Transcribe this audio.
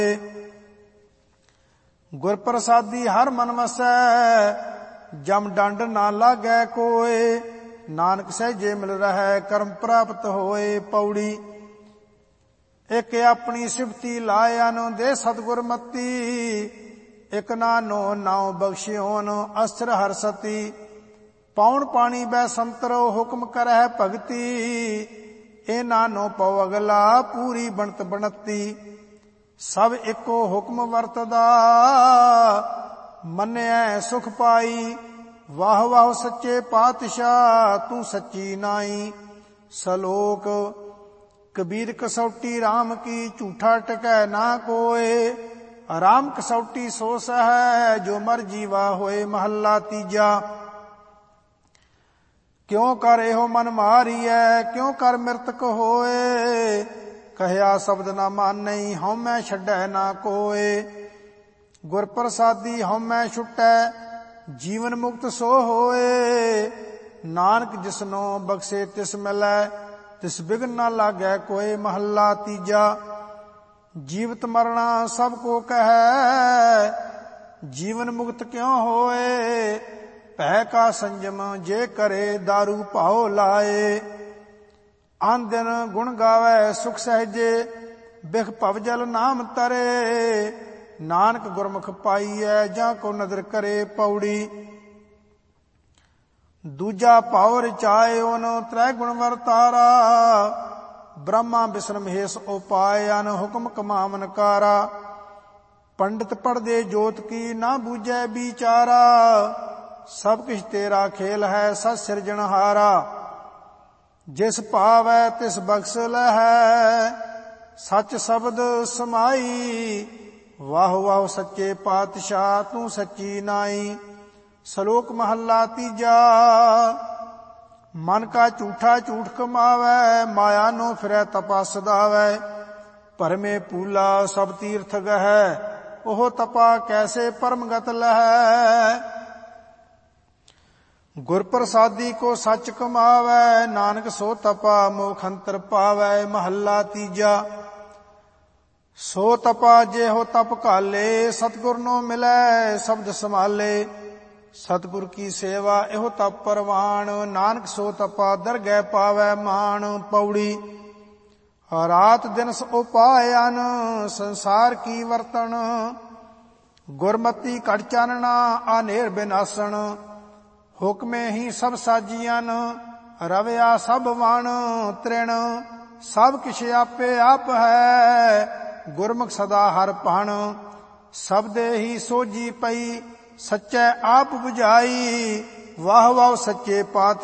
ਗੁਰ ਪ੍ਰਸਾਦੀ ਹਰ ਮਨ ਵਸੈ, ਜਮ ਡੰਡ ਨਾ ਲਾਗੈ ਕੋਏ। ਨਾਨਕ ਸਹਿਜੇ ਮਿਲ ਰਹੈ, ਕਰਮ ਪ੍ਰਾਪਤ ਹੋਏ। ਪੌੜੀ। ਇਕ ਆਪਣੀ ਸਿਫਤੀ ਲਾਇਨ, ਦੇ ਸਤਿਗੁਰ ਮਤੀ। ਇਕ ਨਾਨੋ ਨਾਉ ਬਖਸ਼ਿਓਨ, ਅਸਥਿਰ ਹਰਿ ਸਤੀ। ਪੌਣ ਪਾਣੀ ਬੈ ਸੰਤਰੋ, ਹੁਕਮ ਕਰਹਿ ਭਗਤੀ। ਇਹ ਨਾਨੋ ਪਉ ਅਗਲਾ, ਪੂਰੀ ਬਣਤ ਬਣਤੀ। ਸਭ ਇੱਕੋ ਹੁਕਮ ਵਰਤਦਾ, ਮੰਨਿਐ ਸੁਖ ਪਾਈ। ਵਾਹ ਵਾਹ ਸੱਚੇ ਪਾਤਸ਼ਾਹ, ਤੂੰ ਸੱਚੀ ਨਾਈ। ਸਲੋਕ। ਕਬੀਰ ਕਸੌਟੀ ਰਾਮ ਕੀ, ਝੂਠਾ ਟਕੈ ਨਾ ਕੋਏ। ਰਾਮ ਕਸੌਟੀ ਸੋ ਸਹੈ, ਜੋ ਮਰ ਜੀਵਾ ਹੋਏ। ਮਹੱਲਾ ਤੀਜਾ। ਕਿਉ ਕਰ ਇਹੋ ਮਨ ਮਾਰੀਐ, ਕਿਉ ਕਰ ਮਿਰਤਕ ਹੋਏ। ਕਹਿਆ ਸ਼ਬਦ ਨਾ ਮਾਨਈ, ਹਉਮੈ ਛੱਡੈ ਨਾ ਕੋਏ। ਗੁਰ ਪ੍ਰਸਾਦੀ ਹਉਮੈ ਛੁਟੈ, ਜੀਵਨ ਮੁਕਤ ਸੋ ਹੋਏ। ਨਾਨਕ ਜਿਸਨੋ ਬਖਸ਼ੇ ਤਿਸ ਮਿਲੈ, ਤਿਸ ਬਿਘਨ ਨਾ ਲਾਗੈ ਕੋਏ। ਮਹੱਲਾ ਤੀਜਾ। ਜੀਵਤ ਮਰਣਾ ਸਭ ਕੋ ਕਹੈ, ਜੀਵਨ ਮੁਕਤ ਕਿਉ ਹੋਏ। ਭੈ ਕਾ ਸੰਜਮ ਜੇ ਕਰੇ, ਦਾਰੂ ਭਾਉ ਲਾਏ। ਆਨ ਦਿਨ ਗੁਣ ਗਾਵੈ ਸੁਖ ਸਹਿਜੇ, ਬਿਖ ਭਵ ਜਲ ਨਾਮ ਤਰੇ। ਨਾਨਕ ਗੁਰਮੁਖ ਪਾਈਐ, ਜਾਂ ਕੋ ਨਦਰ ਕਰੇ। ਪੌੜੀ। ਦੂਜਾ ਭਾਉ ਰਚਾਇਓਨ, ਤ੍ਰੈ ਗੁਣ ਵਰਤਾਰਾ। ਬ੍ਰਹਮਾ ਬਿਸ਼ਨ ਮਹੇਸ਼ ਉਪਾਇਨ, ਹੁਕਮ ਕਮਾਵਨ ਕਾਰਾ। ਪੰਡਿਤ ਪੜ੍ਹਦੇ ਜੋਤ ਕੀ, ਨਾ ਬੂਝੈ ਵਿਚਾਰਾ। ਸਭ ਕਿਛ ਤੇਰਾ ਖੇਲ ਹੈ, ਸਤ ਸਿਰਜਣਹਾਰਾ। ਜਿਸ ਭਾਵੈ ਤਿਸ ਬਖਸ਼ ਲਹੈ, ਸੱਚ ਸ਼ਬਦ ਸਮਾਈ। ਵਾਹ ਵਾਹ ਸੱਚੇ ਪਾਤਸ਼ਾਹ, ਤੂੰ ਸੱਚੀ ਨਾਈ। ਸ਼ਲੋਕ ਮਹੱਲਾ ਤੀਜਾ। ਮਨ ਕਾ ਝੂਠਾ ਝੂਠ ਕਮਾਵੈ, ਮਾਇਆ ਨੂੰ ਫਿਰੈ ਤਪਾ ਸਦਾਵੈ। ਭਰਮੇ ਪੂਲਾ ਸਭ ਤੀਰਥ ਗਹੈ, ਉਹ ਤਪਾ ਕੈਸੇ ਪਰਮਗਤ ਲਹੈ। ਗੁਰ ਪ੍ਰਸਾਦੀ ਕੋ ਸੱਚ ਕਮਾਵੈ, ਨਾਨਕ ਸੋ ਤਪਾ ਮੋਖ ਅੰਤਰ ਪਾਵੈ। ਮਹੱਲਾ ਤੀਜਾ। ਸੋ ਤਪਾ ਜਿਹੋ ਤਪ ਘਾਲੇ, ਸਤਿਗੁਰ ਨੂੰ ਮਿਲੈ ਸ਼ਬਦ ਸੰਭਾਲੇ। ਸਤਿਗੁਰ ਕੀ ਸੇਵਾ ਇਹੋ ਤਪ ਪਰਵਾਣ, ਨਾਨਕ ਸੋ ਤਪਾ ਦਰਗਹਿ ਪਾਵੈ ਮਾਣ। ਪੌੜੀ। ਰਾਤ ਦਿਨਸ ਉਪਾਇਨ, ਸੰਸਾਰ ਕੀ ਵਰਤਣ। ਗੁਰਮਤੀ ਘਟ ਚਾਨਣਾ, ਆਨੇਰ ਬਿਨਾਸਣ। ਹੁਕਮੇ ਹੀ ਸਭ ਸਾਜੀਅਨ, ਰਵਿਆ ਸਭ ਵਣ ਤ੍ਰਿਣ। ਸਭ ਕਿਛ ਆਪੇ ਆਪ ਹੈ, ਗੁਰਮੁਖ ਸਦਾ ਹਰ ਭਣ। ਸਬਦੇ ਹੀ ਸੋਝੀ ਪਈ, ਸੱਚੈ ਆਪ ਬੁਝਾਈ। ਵਾਹ ਵਾਹ ਸੱਚੇ ਪਾਤਸ਼ਾਹ।